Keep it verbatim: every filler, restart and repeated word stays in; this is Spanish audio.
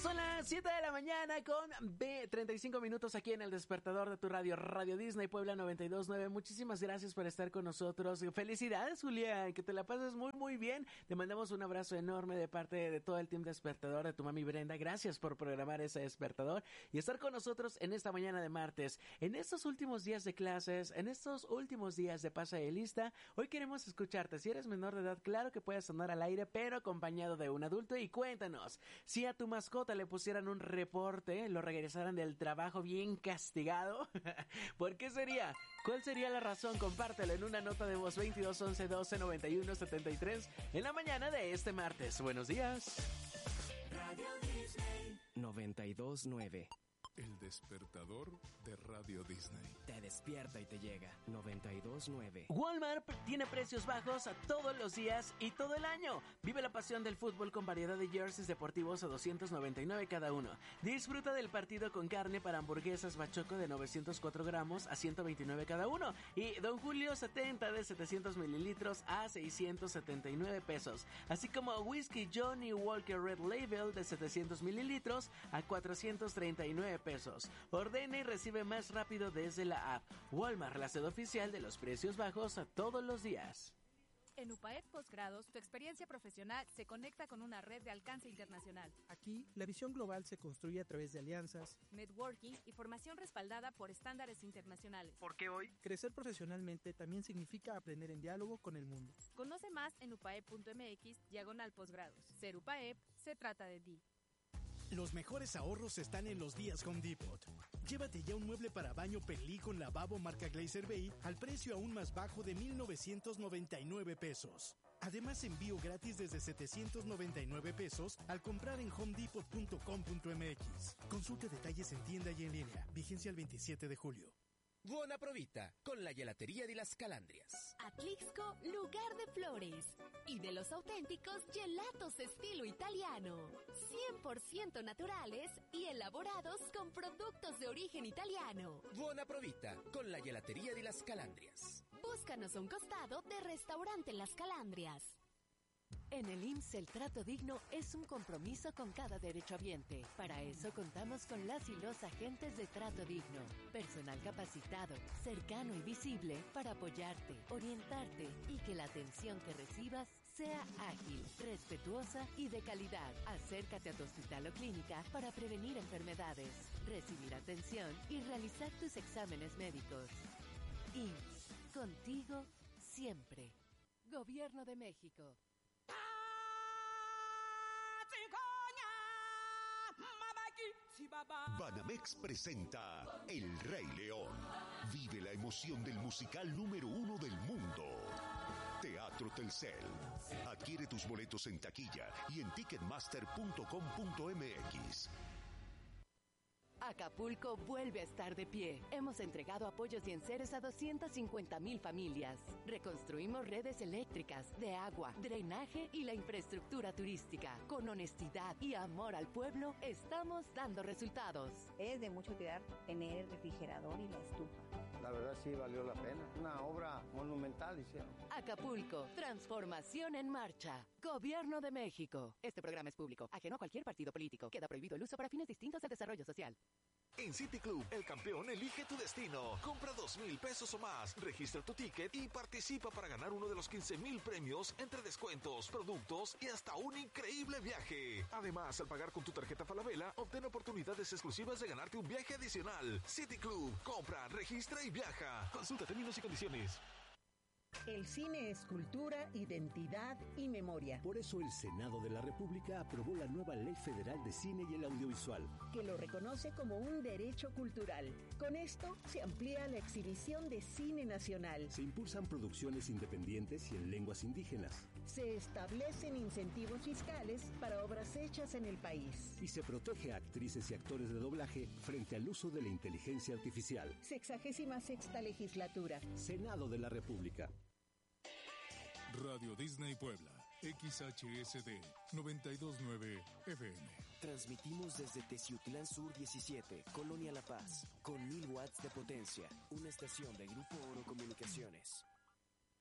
Son las siete de la mañana con treinta y cinco minutos aquí en el despertador de tu radio, Radio Disney Puebla noventa y dos punto nueve. Muchísimas gracias por estar con nosotros. Felicidades, Julia, que te la pases muy muy bien. Te mandamos un abrazo enorme de parte de todo el team despertador, de tu mami Brenda. Gracias por programar ese despertador y estar con nosotros en esta mañana de martes. En estos últimos días de clases, en estos últimos días de pasa de lista, hoy queremos escucharte. Si eres menor de edad, claro que puedes sonar al aire, pero acompañado de un adulto. Y cuéntanos, si a tu mascota le pusieran un reporte, lo regresaran del trabajo bien castigado, ¿por qué sería? ¿Cuál sería la razón? Compártelo en una nota de voz veintidós once doce noventa y uno setenta y tres en la mañana de este martes. Buenos días. Radio Disney noventa y dos punto nueve. El despertador de Radio Disney. Te despierta y te llega. noventa y dos punto nueve. Walmart tiene precios bajos a todos los días y todo el año. Vive la pasión del fútbol con variedad de jerseys deportivos a doscientos noventa y nueve cada uno. Disfruta del partido con carne para hamburguesas Bachoco de novecientos cuatro gramos a ciento veintinueve cada uno. Y Don Julio setenta de setecientos mililitros a seiscientos setenta y nueve pesos. Así como Whisky Johnny Walker Red Label de setecientos mililitros a cuatrocientos treinta y nueve pesos. Ordena y recibe más rápido desde la app. Walmart, la sede oficial de los precios bajos a todos los días. En UPAED Postgrados, tu experiencia profesional se conecta con una red de alcance internacional. Aquí, la visión global se construye a través de alianzas, networking y formación respaldada por estándares internacionales. Porque hoy, crecer profesionalmente también significa aprender en diálogo con el mundo. Conoce más en upaed punto mx, diagonal postgrados. Ser UPAED se trata de ti. Los mejores ahorros están en los días Home Depot. Llévate ya un mueble para baño Pelí con lavabo marca Glazer Bay al precio aún más bajo de mil novecientos noventa y nueve pesos. Además, envío gratis desde setecientos noventa y nueve pesos al comprar en home depot punto com punto mx. Consulte detalles en tienda y en línea. Vigencia el veintisiete de julio. Buona provita con la gelatería de las Calandrias. Atlixco, lugar de flores y de los auténticos gelatos estilo italiano, cien por ciento naturales y elaborados con productos de origen italiano. Buona provita con la gelatería de las Calandrias. Búscanos a un costado de Restaurante Las Calandrias. En el I M S S el trato digno es un compromiso con cada derechohabiente. Para eso contamos con las y los agentes de trato digno. Personal capacitado, cercano y visible para apoyarte, orientarte y que la atención que recibas sea ágil, respetuosa y de calidad. Acércate a tu hospital o clínica para prevenir enfermedades, recibir atención y realizar tus exámenes médicos. I M S S, contigo siempre. Gobierno de México. Banamex presenta El Rey León. Vive la emoción del musical número uno del mundo. Teatro Telcel. Adquiere tus boletos en taquilla y en ticketmaster punto com punto mx. Acapulco vuelve a estar de pie. Hemos entregado apoyos y enseres a doscientas cincuenta mil familias. Reconstruimos redes eléctricas, de agua, drenaje y la infraestructura turística. Con honestidad y amor al pueblo, estamos dando resultados. Es de mucha utilidad tener el refrigerador y la estufa. La verdad sí valió la pena. Una obra monumental hicieron. Acapulco, transformación en marcha. Gobierno de México. Este programa es público, ajeno a cualquier partido político. Queda prohibido el uso para fines distintos al desarrollo social. En City Club, el campeón elige tu destino. Compra dos mil pesos o más, registra tu ticket y participa para ganar uno de los quince mil premios entre descuentos, productos y hasta un increíble viaje. Además, al pagar con tu tarjeta Falabella, obtén oportunidades exclusivas de ganarte un viaje adicional. City Club, compra, registra y viaja. Consulta términos y condiciones. El cine es cultura, identidad y memoria. Por eso el Senado de la República aprobó la nueva Ley Federal de Cine y el Audiovisual, que lo reconoce como un derecho cultural. Con esto se amplía la exhibición de cine nacional. Se impulsan producciones independientes y en lenguas indígenas. Se establecen incentivos fiscales para obras hechas en el país. Y se protege a actrices y actores de doblaje frente al uso de la inteligencia artificial. Sexagésima sexta legislatura. Senado de la República. Radio Disney Puebla, X H S D noventa y dos punto nueve F M. Transmitimos desde Teciutlán Sur diecisiete, Colonia La Paz, con mil watts de potencia. Una estación de Grupo Oro Comunicaciones.